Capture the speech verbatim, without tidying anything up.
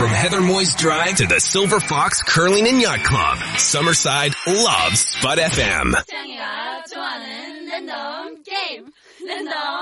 From Heather Moy's Drive to the Silver Fox Curling and Yacht Club, Summerside loves Spud F M. 짱이가 좋아하는 랜덤 게임. 랜덤